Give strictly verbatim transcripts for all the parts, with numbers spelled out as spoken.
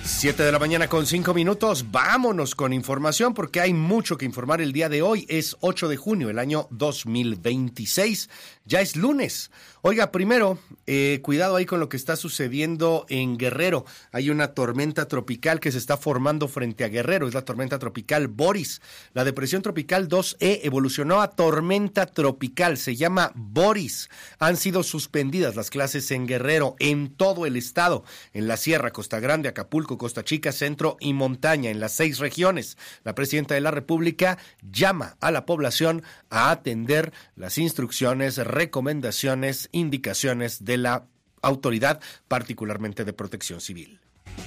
Siete de la mañana con cinco minutos, vámonos con información porque hay mucho que informar el día de hoy. Es ocho de junio, el año dos mil veintiséis, ya es lunes. Oiga, primero, eh, cuidado ahí con lo que está sucediendo en Guerrero. Hay una tormenta tropical que se está formando frente a Guerrero, es la tormenta tropical Boris. La depresión tropical dos E evolucionó a tormenta tropical, se llama Boris. Han sido suspendidas las clases en Guerrero, en todo el estado, en la Sierra, Costa Grande, Acapulco, Costa Chica, Centro y Montaña, en las seis regiones. La presidenta de la República llama a la población a atender las instrucciones, recomendaciones, indicaciones de la autoridad, particularmente de Protección Civil.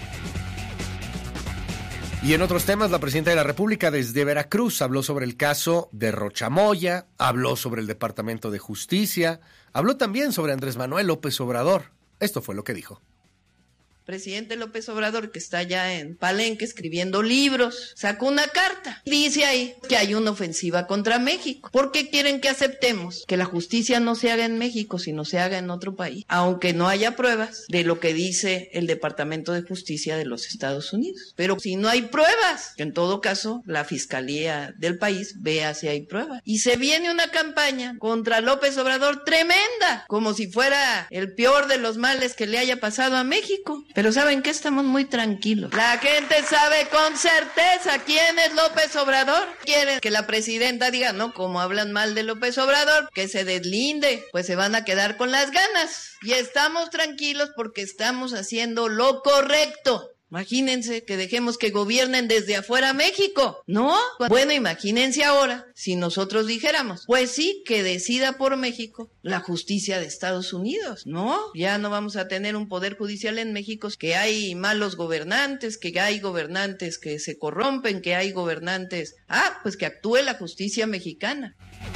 Y en otros temas, la presidenta de la República desde Veracruz habló sobre el caso de Rochamoya, habló sobre el Departamento de Justicia, habló también sobre Andrés Manuel López Obrador. Esto fue lo que dijo. Presidente López Obrador, que está ya en Palenque escribiendo libros, sacó una carta. Dice ahí que hay una ofensiva contra México. ¿Por qué quieren que aceptemos que la justicia no se haga en México, sino se haga en otro país? Aunque no haya pruebas de lo que dice el Departamento de Justicia de los Estados Unidos. Pero si no hay pruebas, en todo caso, la Fiscalía del país vea si hay pruebas. Y se viene una campaña contra López Obrador tremenda, como si fuera el peor de los males que le haya pasado a México. Pero ¿saben qué? Estamos muy tranquilos. La gente sabe con certeza quién es López Obrador. Quieren que la presidenta diga, no, como hablan mal de López Obrador, que se deslinde, pues se van a quedar con las ganas. Y estamos tranquilos porque estamos haciendo lo correcto. Imagínense que dejemos que gobiernen desde afuera México, ¿no? Bueno, imagínense ahora si nosotros dijéramos, pues sí, que decida por México la justicia de Estados Unidos, ¿no? Ya no vamos a tener un poder judicial en México, que hay malos gobernantes, que hay gobernantes que se corrompen, que hay gobernantes... Ah, pues que actúe la justicia mexicana.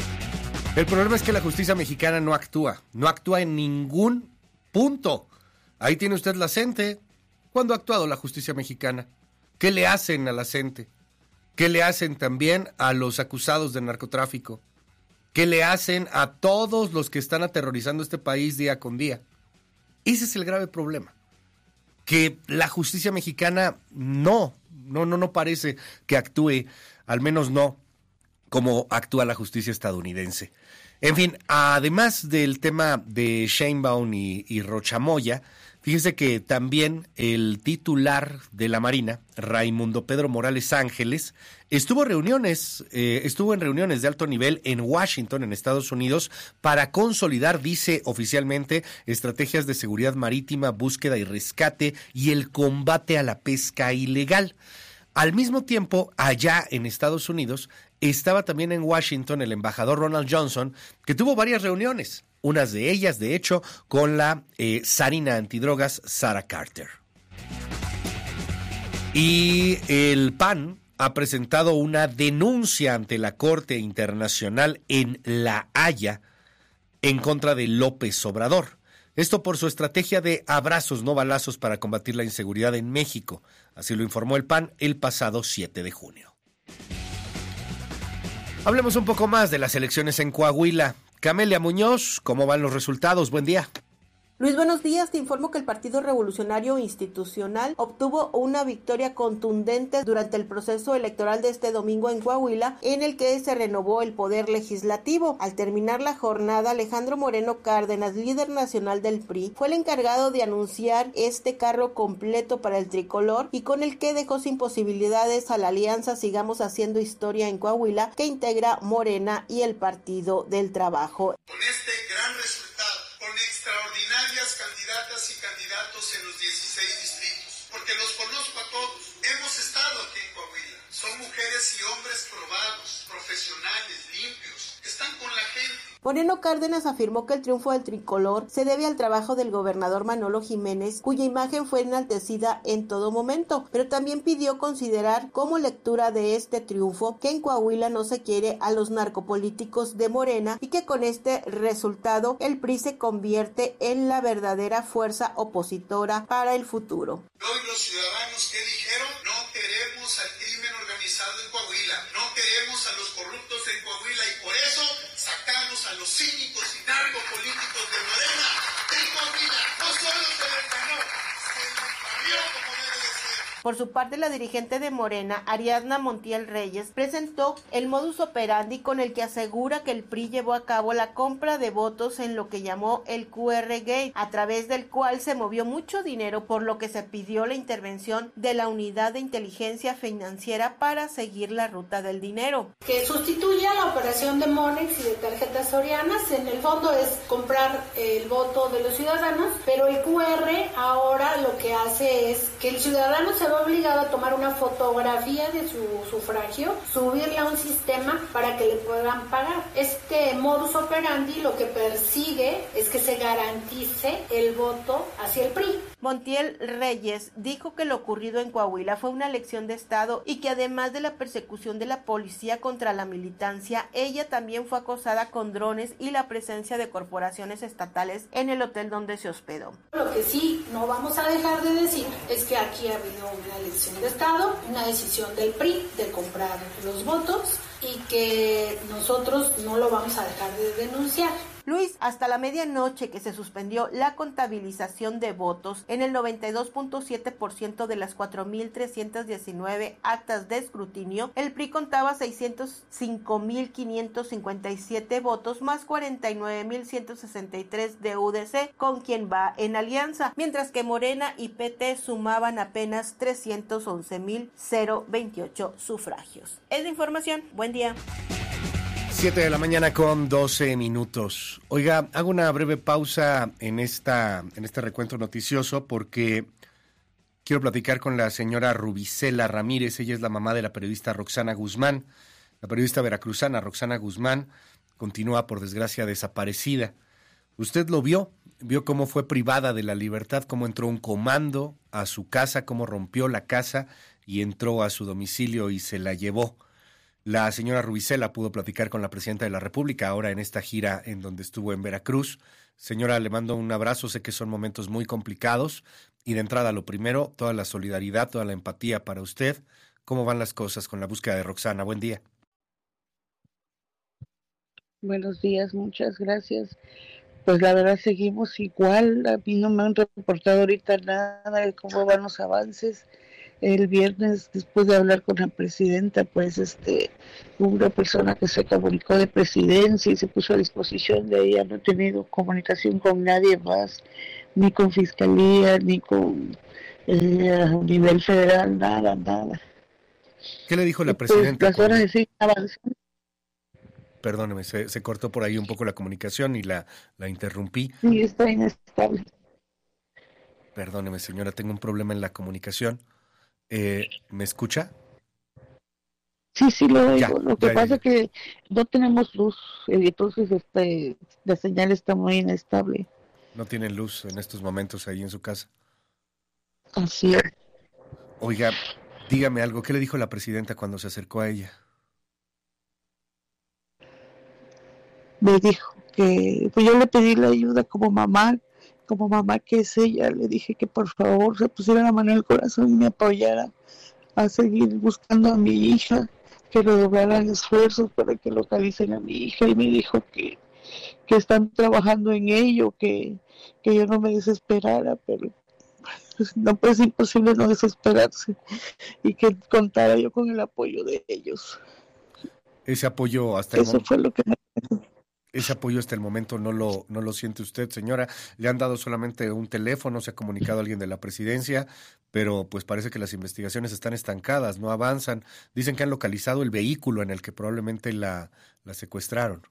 El problema es que la justicia mexicana no actúa, no actúa en ningún punto. Ahí tiene usted la C E N T E. ¿Cuándo ha actuado la justicia mexicana? ¿Qué le hacen a la C E N T E? ¿Qué le hacen también a los acusados de narcotráfico? ¿Qué le hacen a todos los que están aterrorizando este país día con día? Ese es el grave problema. Que la justicia mexicana no, no, no, no parece que actúe, al menos no como actúa la justicia estadounidense. En fin, además del tema de Sheinbaum y, y Rochamoya, fíjese que también el titular de la Marina, Raimundo Pedro Morales Ángeles, estuvo reuniones, eh, estuvo en reuniones de alto nivel en Washington, en Estados Unidos, para consolidar, dice oficialmente, estrategias de seguridad marítima, búsqueda y rescate y el combate a la pesca ilegal. Al mismo tiempo, allá en Estados Unidos, estaba también en Washington el embajador Ronald Johnson, que tuvo varias reuniones. Unas de ellas, de hecho, con la eh, zarina antidrogas Sarah Carter. Y el P A N ha presentado una denuncia ante la Corte Internacional en La Haya en contra de López Obrador. Esto por su estrategia de abrazos, no balazos, para combatir la inseguridad en México. Así lo informó el P A N el pasado siete de junio. Hablemos un poco más de las elecciones en Coahuila. Camelia Muñoz, ¿cómo van los resultados? Buen día. Luis, buenos días. Te informo que el Partido Revolucionario Institucional obtuvo una victoria contundente durante el proceso electoral de este domingo en Coahuila, en el que se renovó el poder legislativo. Al terminar la jornada, Alejandro Moreno Cárdenas, líder nacional del P R I, fue el encargado de anunciar este carro completo para el tricolor y con el que dejó sin posibilidades a la alianza Sigamos Haciendo Historia en Coahuila, que integra Morena y el Partido del Trabajo. Con este gran resultado, con extraordinarias candidatas y candidatos en los dieciséis distritos, porque los conozco a todos, hemos estado aquí en Coahuila, son mujeres y hombres probados, profesionales, limpios, están con la gente. Moreno Cárdenas afirmó que el triunfo del tricolor se debe al trabajo del gobernador Manolo Jiménez, cuya imagen fue enaltecida en todo momento, pero también pidió considerar como lectura de este triunfo que en Coahuila no se quiere a los narcopolíticos de Morena y que con este resultado el P R I se convierte en la verdadera fuerza opositora para el futuro. Hoy los ciudadanos que dijeron no queremos al crimen organizado en Coahuila, no queremos a los corruptos en Coahuila y por eso sacamos a los cínicos y narcopolíticos de Morena en Coahuila. No solo se les ganó, se les barrió como debe de ser. Por su parte, la dirigente de Morena, Ariadna Montiel Reyes, presentó el modus operandi con el que asegura que el P R I llevó a cabo la compra de votos en lo que llamó el Q R Gate, a través del cual se movió mucho dinero, por lo que se pidió la intervención de la Unidad de Inteligencia Financiera para seguir la ruta del dinero. Que sustituye a la operación de Monex y de tarjetas sorianas. En el fondo es comprar el voto de los ciudadanos, pero el Q R ahora lo que hace es que el ciudadano se ve obligado a tomar una fotografía de su sufragio, subirla a un sistema para que le puedan pagar. Este modus operandi lo que persigue es que se garantice el voto hacia el P R I. Montiel Reyes dijo que lo ocurrido en Coahuila fue una lección de Estado y que además de la persecución de la policía contra la militancia, ella también fue acosada con drones y la presencia de corporaciones estatales en el hotel donde se hospedó. Lo que sí no vamos a dejar de decir es que aquí ha habido una lección de Estado, una decisión del P R I de comprar los votos y que nosotros no lo vamos a dejar de denunciar. Luis, hasta la medianoche que se suspendió la contabilización de votos en el noventa y dos punto siete por ciento de las cuatro mil trescientas diecinueve actas de escrutinio, el P R I contaba seiscientos cinco mil quinientos cincuenta y siete votos más cuarenta y nueve mil ciento sesenta y tres de U D C, con quien va en alianza, mientras que Morena y P T sumaban apenas trescientos once mil veintiocho sufragios. Es la información. Buen día. siete de la mañana con doce minutos. Oiga, hago una breve pausa en esta en este recuento noticioso porque quiero platicar con la señora Rubicela Ramírez. Ella es la mamá de la periodista Roxana Guzmán. La periodista veracruzana Roxana Guzmán continúa, por desgracia, desaparecida. Usted lo vio, vio cómo fue privada de la libertad, cómo entró un comando a su casa, cómo rompió la casa y entró a su domicilio y se la llevó. La señora Rubicela pudo platicar con la presidenta de la República ahora en esta gira en donde estuvo en Veracruz. Señora, le mando un abrazo, sé que son momentos muy complicados y de entrada lo primero, toda la solidaridad, toda la empatía para usted. ¿Cómo van las cosas con la búsqueda de Roxana? Buen día. Buenos días, muchas gracias. Pues la verdad seguimos igual, a mí no me han reportado ahorita nada de cómo van los avances. El viernes, después de hablar con la presidenta, pues este hubo una persona que se comunicó de presidencia y se puso a disposición de ella. No he tenido comunicación con nadie más, ni con fiscalía, ni con eh, a nivel federal, nada, nada. ¿Qué le dijo la pues, presidenta? Las horas de sí avanzan. Perdóneme, se, se cortó por ahí un poco la comunicación y la, la interrumpí. Sí, está inestable. Perdóneme, señora, tengo un problema en la comunicación. Eh, ¿Me escucha? Sí, sí lo oigo. Ya, lo que ya, pasa ya. es que no tenemos luz, y entonces este, la señal está muy inestable. No tiene luz en estos momentos ahí en su casa. Así es. Oiga, dígame algo, ¿qué le dijo la presidenta cuando se acercó a ella? Me dijo que pues yo le pedí la ayuda como mamá, como mamá que es ella, le dije que por favor se pusiera la mano en el corazón y me apoyara a seguir buscando a mi hija, que redoblaran esfuerzos para que localicen a mi hija, y me dijo que, que están trabajando en ello, que, que yo no me desesperara, pero pues, no pues es imposible no desesperarse, y que contara yo con el apoyo de ellos. Ese apoyo hasta el Eso momento. fue lo que me Ese apoyo hasta el momento no lo, no lo siente usted, señora. Le han dado solamente un teléfono, se ha comunicado alguien de la presidencia, pero pues parece que las investigaciones están estancadas, no avanzan. Dicen que han localizado el vehículo en el que probablemente la, la secuestraron.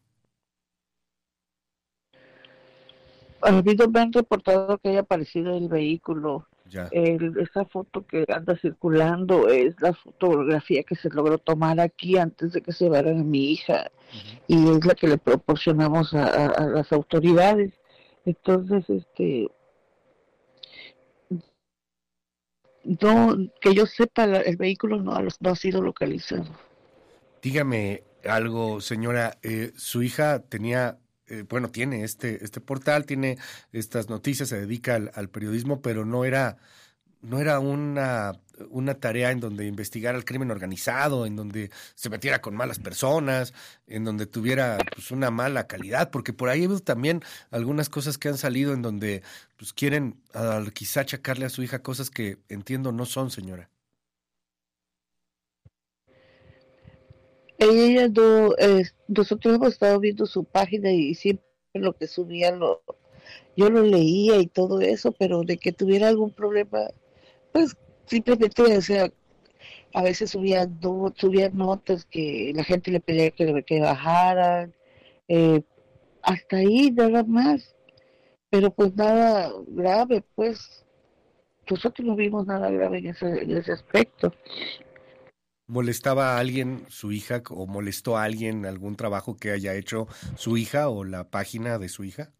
A mí no me han reportado que haya aparecido el vehículo. Ya. El, esa foto que anda circulando es la fotografía que se logró tomar aquí antes de que se llevaran a mi hija, uh-huh. Y es la que le proporcionamos a, a, a las autoridades. Entonces, este, no, que yo sepa, la, el vehículo no, no ha sido localizado. Dígame algo, señora, eh, su hija tenía, eh, bueno, tiene este este portal, tiene estas noticias, se dedica al, al periodismo, pero no era no era una una tarea en donde investigara el crimen organizado, en donde se metiera con malas personas, en donde tuviera pues una mala calidad, porque por ahí hay también algunas cosas que han salido en donde pues quieren uh, quizá achacarle a su hija cosas que entiendo no son, señora. Ella no, eh, nosotros hemos estado viendo su página y siempre lo que subía lo, yo lo leía y todo eso, pero de que tuviera algún problema, pues simplemente, o sea, a veces subía, no, subía notas que la gente le pedía que, que bajaran, eh, hasta ahí nada más, pero pues nada grave, pues nosotros no vimos nada grave en ese, en ese aspecto. ¿Molestaba a alguien su hija o molestó a alguien algún trabajo que haya hecho su hija o la página de su hija?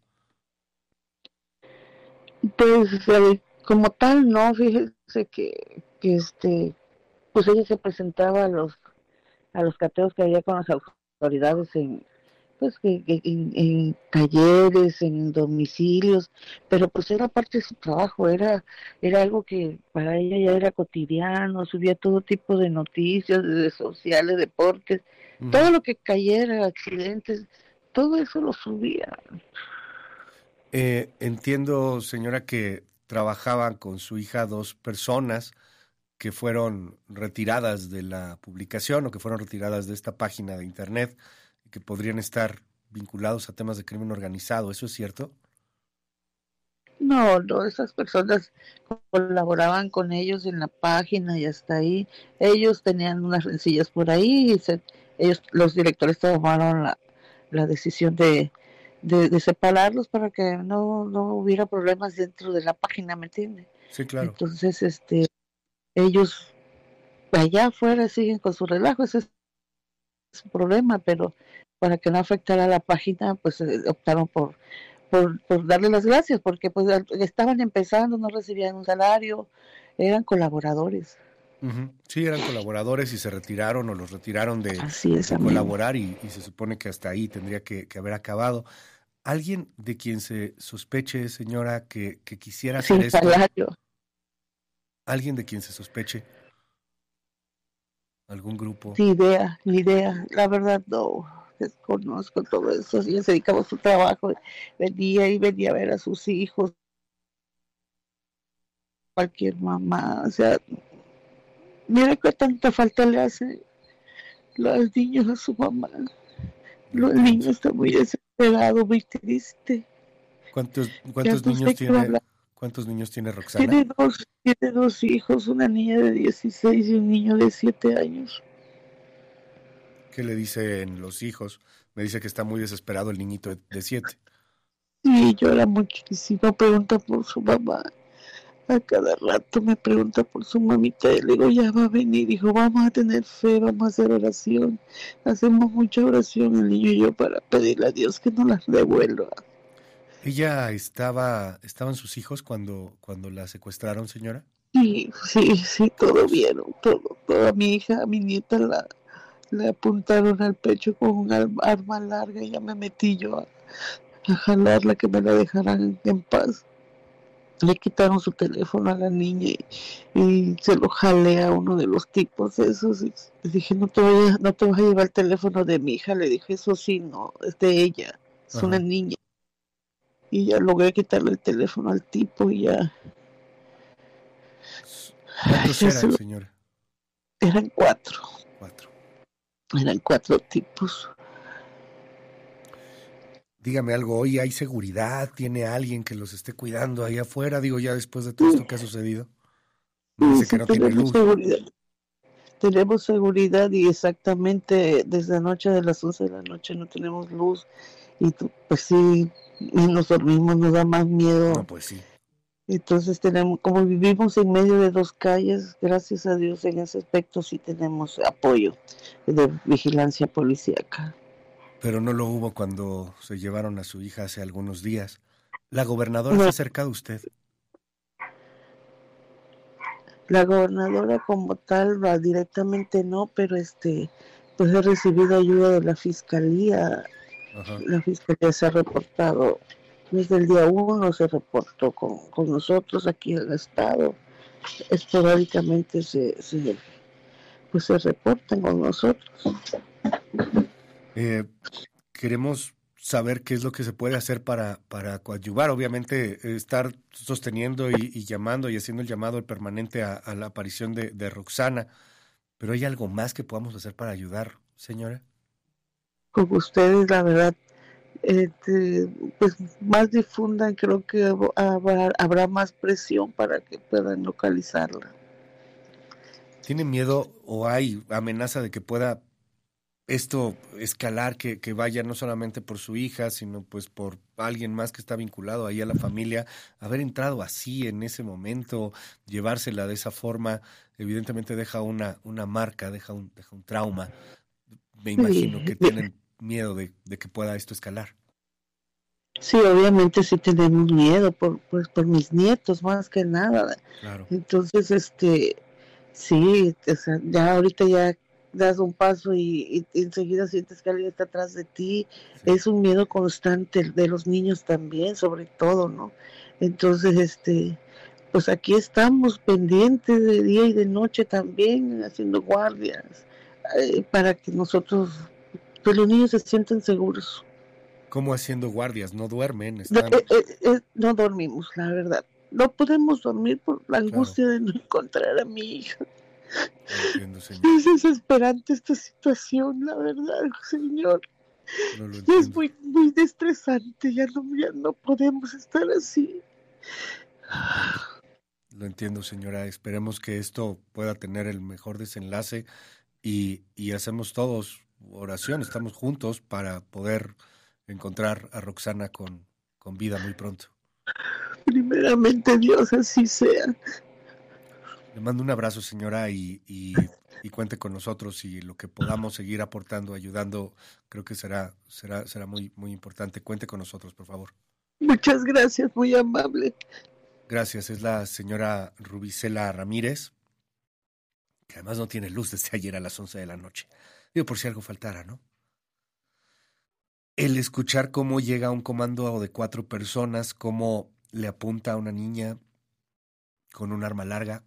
Pues eh, como tal, no, fíjese que, que este, pues ella se presentaba a los a los cateos que había con las autoridades en pues que, que- en, en talleres, en domicilios, pero pues era parte de su trabajo, era era algo que para ella ya era cotidiano, subía todo tipo de noticias, de sociales, deportes, Ujú. todo lo que cayera, accidentes, todo eso lo subía. Eh, entiendo, señora, que trabajaban con su hija dos personas que fueron retiradas de la publicación o que fueron retiradas de esta página de internet y que podrían estar vinculados a temas de crimen organizado. ¿Eso es cierto? No, no, esas personas colaboraban con ellos en la página y hasta ahí. Ellos tenían unas rencillas por ahí y se- ellos, los directores tomaron la, la decisión de, de, de separarlos para que no, no hubiera problemas dentro de la página, ¿me entiende? Sí, claro. Entonces, este, ellos allá afuera siguen con su relajo, ese es su problema, pero para que no afectara a la página, pues eh, optaron por por, por darle las gracias, porque pues estaban empezando, no recibían un salario, eran colaboradores. Ujú. Sí, eran colaboradores y se retiraron o los retiraron de, Así es, de amigo. colaborar y, y se supone que hasta ahí tendría que, que haber acabado. ¿Alguien de quien se sospeche, señora, que, que quisiera hacer Sin esto? salario. ¿Alguien de quien se sospeche? ¿Algún grupo? Ni idea, ni idea. La verdad no desconozco todo eso. Ella se dedicaba a su trabajo, venía y venía a ver a sus hijos, cualquier mamá. O sea, mira qué tanta falta le hace los niños a su mamá. Lo El niño entiendo. está muy desesperado, muy triste. ¿Cuántos, Ya cuántos no niños sé qué tiene, hablar. cuántos niños tiene Roxana? Tiene dos, tiene dos hijos, una niña de dieciséis y un niño de siete años. ¿Qué le dicen los hijos? Me dice que está muy desesperado el niñito de, de siete. Y llora muchísimo, pregunta por su mamá. A cada rato me pregunta por su mamita. Y le digo, ya va a venir. Dijo, vamos a tener fe, vamos a hacer oración. Hacemos mucha oración el niño y yo para pedirle a Dios que no las devuelva. ¿Ella estaba, estaban sus hijos cuando, cuando la secuestraron, señora? Y sí, sí, todo vieron, todo. Toda mi hija, a mi nieta la, le apuntaron al pecho con un arma larga y ya me metí yo a, a jalarla, que me la dejaran en paz. Le quitaron su teléfono a la niña y, y se lo jalé a uno de los tipos esos. Y le dije, no te, vayas, no te vas a llevar el teléfono de mi hija. Le dije, eso sí, no, es de ella, es una Ajá. niña. Y ya logré quitarle el teléfono al tipo y ya. S- Ay, ¿Cuántos ya se eran, lo- señora? eran cuatro, Cuatro. eran cuatro tipos. Dígame algo, hoy hay seguridad, tiene alguien que los esté cuidando ahí afuera, digo ya después de todo Sí, esto que ha sucedido. Me sí, dice que sí, no tiene tenemos luz. seguridad. Tenemos seguridad y exactamente desde anoche de las once de la noche no tenemos luz y tú, pues sí, y nos dormimos, nos da más No, miedo. pues sí. Entonces tenemos, como vivimos en medio de dos calles, gracias a Dios en ese aspecto sí tenemos apoyo de vigilancia policíaca. Pero no lo hubo cuando se llevaron a su hija hace algunos días. ¿La gobernadora No, está cerca de usted? la gobernadora como tal va directamente no, pero este pues he recibido ayuda de la fiscalía. Ajá. La fiscalía se ha reportado desde el día uno, se reportó con, con nosotros aquí en el estado. Esporádicamente se, se pues se reportan con nosotros. Eh, Queremos saber qué es lo que se puede hacer para, para coadyuvar. Obviamente, eh, estar sosteniendo y, y llamando y haciendo el llamado permanente a, a la aparición de, de Roxana. Pero ¿hay algo más que podamos hacer para ayudar, señora? Con ustedes, la verdad, este, pues más difundan, creo que habrá, habrá más presión para que puedan localizarla. ¿Tiene miedo o hay amenaza de que pueda esto escalar, que, que vaya no solamente por su hija, sino pues por alguien más que está vinculado ahí a la familia? Haber entrado así en ese momento, llevársela de esa forma, evidentemente deja una, una marca, deja un, deja un trauma. Me imagino Sí. que tienen miedo de, de que pueda esto escalar. Sí, obviamente sí tenemos miedo por, pues, por mis nietos, más que nada. Claro. Entonces, este, sí, o sea, ya ahorita ya das un paso y, y enseguida sientes que alguien está atrás de ti. Sí. Es un miedo constante de los niños también, sobre todo, ¿no? Entonces, este, pues aquí estamos pendientes de día y de noche también, haciendo guardias, eh, para que nosotros, pues los niños se sientan seguros. ¿Cómo haciendo guardias? ¿No duermen? No, Están... eh, eh, eh, no dormimos, la verdad. No podemos dormir por la angustia claro. de no encontrar a mi hija. No entiendo, señor. Es desesperante esta situación, la verdad, señor. No lo entiendo. Es muy, muy estresante, ya no, ya no podemos estar así. Lo entiendo, señora. Esperemos que esto pueda tener el mejor desenlace y, y hacemos todos oración, estamos juntos para poder encontrar a Roxana con, con vida muy pronto. Primeramente Dios, así sea. Le mando un abrazo, señora, y, y, y cuente con nosotros, y lo que podamos seguir aportando, ayudando, creo que será, será, será muy, muy importante. Cuente con nosotros, por favor. Muchas gracias, muy amable. Gracias, es la señora Rubicela Ramírez, que además no tiene luz desde ayer a las once de la noche. Digo, por si algo faltara, ¿no? El escuchar cómo llega un comando de cuatro personas, cómo le apunta a una niña con un arma larga,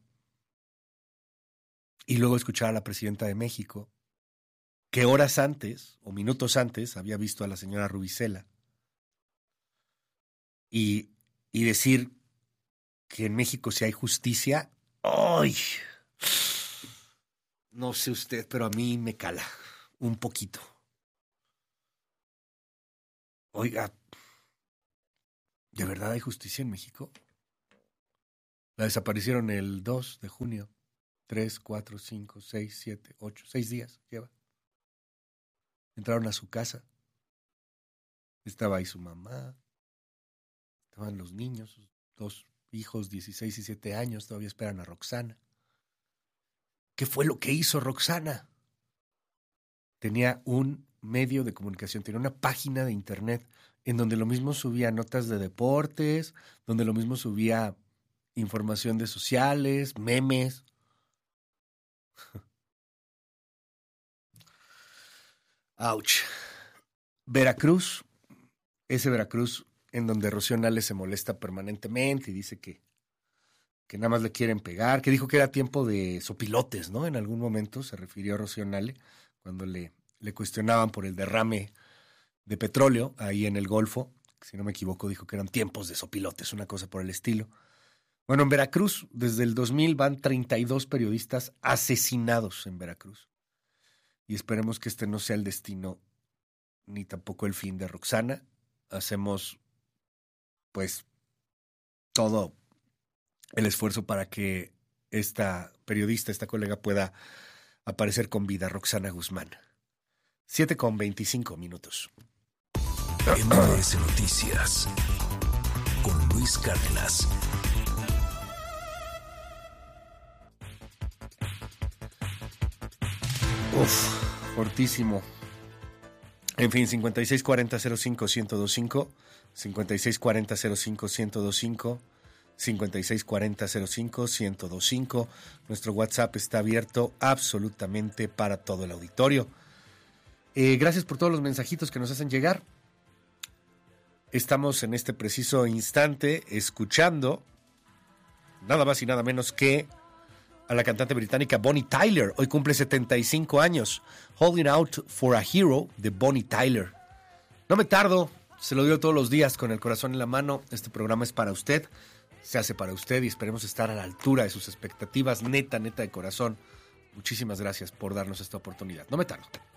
y luego escuchar a la presidenta de México, que horas antes, o minutos antes, había visto a la señora Rubicela, y, y decir que en México si hay justicia, ¡ay! No sé usted, pero a mí me cala un poquito. Oiga, ¿de verdad hay justicia en México? La desaparecieron el dos de junio. Tres, cuatro, cinco, seis, siete, ocho, seis días lleva. Entraron a su casa. Estaba ahí su mamá. Estaban los niños, sus dos hijos, dieciséis y siete años. Todavía esperan a Roxana. ¿Qué fue lo que hizo Roxana? Tenía un medio de comunicación, tenía una página de internet en donde lo mismo subía notas de deportes, donde lo mismo subía información de sociales, memes. Ouch. Veracruz, ese Veracruz en donde Rocío Nale se molesta permanentemente y dice que, que nada más le quieren pegar, que dijo que era tiempo de sopilotes, ¿no? En algún momento se refirió a Rocío Nale cuando le, le cuestionaban por el derrame de petróleo ahí en el Golfo. Si no me equivoco, dijo que eran tiempos de sopilotes, una cosa por el estilo. Bueno, en Veracruz, desde el dos mil van treinta y dos periodistas asesinados en Veracruz. Y esperemos que este no sea el destino ni tampoco el fin de Roxana. Hacemos, pues, todo el esfuerzo para que esta periodista, esta colega pueda aparecer con vida, Roxana Guzmán. siete con veinticinco minutos. M B S Noticias con Luis Cárdenas. Uf, fortísimo. En fin, cincuenta y seis cuarenta cero cinco ciento veinticinco, cincuenta y seis cuarenta cero cinco ciento veinticinco, cincuenta y seis cuarenta cero cinco ciento veinticinco. Nuestro WhatsApp está abierto absolutamente para todo el auditorio. Eh, gracias por todos los mensajitos que nos hacen llegar. Estamos en este preciso instante escuchando nada más y nada menos que a la cantante británica Bonnie Tyler. Hoy cumple setenta y cinco años. Holding Out for a Hero de Bonnie Tyler. No me tardo, se lo digo todos los días con el corazón en la mano. Este programa es para usted, se hace para usted y esperemos estar a la altura de sus expectativas. Neta, neta de corazón. Muchísimas gracias por darnos esta oportunidad. No me tardo.